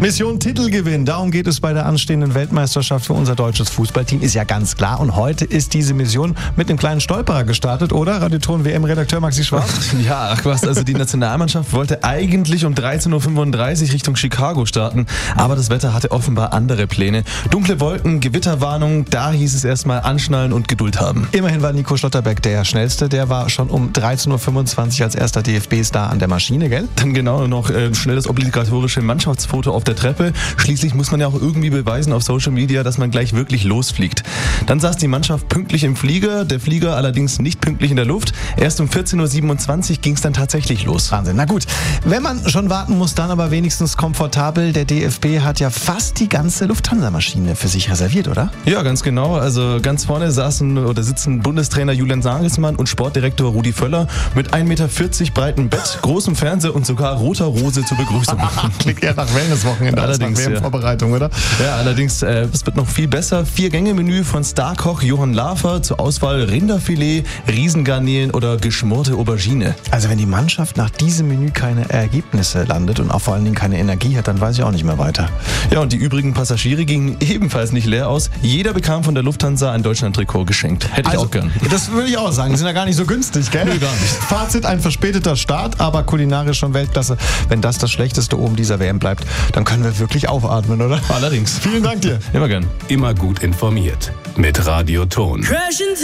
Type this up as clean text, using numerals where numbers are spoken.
Mission Titelgewinn, darum geht es bei der anstehenden Weltmeisterschaft für unser deutsches Fußballteam, ist ja ganz klar. Und heute ist diese Mission mit einem kleinen Stolperer gestartet, oder? Radioton-WM-Redakteur Maxi Schwarz? Ja, ach was, also die Nationalmannschaft wollte eigentlich um 13.35 Uhr Richtung Chicago starten, aber das Wetter hatte offenbar andere Pläne. Dunkle Wolken, Gewitterwarnung, da hieß es erstmal anschnallen und Geduld haben. Immerhin war Nico Schlotterbeck der Schnellste, der war schon um 13.25 Uhr als erster DFB-Star an der Maschine, gell? Dann genau noch schnell das obligatorische Mannschaftsfoto auf der Treppe. Schließlich muss man ja auch irgendwie beweisen auf Social Media, dass man gleich wirklich losfliegt. Dann saß die Mannschaft pünktlich im Flieger, der Flieger allerdings nicht pünktlich in der Luft. Erst um 14.27 Uhr ging es dann tatsächlich los. Wahnsinn, na gut. Wenn man schon warten muss, dann aber wenigstens komfortabel. Der DFB hat ja fast die ganze Lufthansa-Maschine für sich reserviert, oder? Ja, ganz genau. Also ganz vorne sitzen Bundestrainer Julian Nagelsmann und Sportdirektor Rudi Völler mit 1,40 Meter breitem Bett, großem Fernseher und sogar roter Rose zur Begrüßung. Klingt eher nach Wellnesswochenende als nach WM-Vorbereitung, oder? Ja, allerdings, es wird noch viel besser. 4-Gänge-Menü von Starkoch Johann Lafer, zur Auswahl Rinderfilet, Riesengarnelen oder geschmorte Aubergine. Also wenn die Mannschaft nach diesem Menü keine Ergebnisse landet und auch vor allen Dingen keine Energie hat, dann weiß ich auch nicht mehr weiter. Ja, und die übrigen Passagiere gingen ebenfalls nicht leer aus. Jeder bekam von der Lufthansa ein Deutschland-Trikot geschenkt. Hätte ich auch gern. Das würde ich auch sagen. Die sind ja gar nicht so günstig, gell? Nee, gar nicht. Fazit, ein verspäteter Start, aber kulinarisch schon Weltklasse. Wenn das Schlechteste oben dieser WM bleibt, dann können wir wirklich aufatmen, oder? Allerdings. Vielen Dank dir. Immer gern. Immer gut informiert mit Radioton.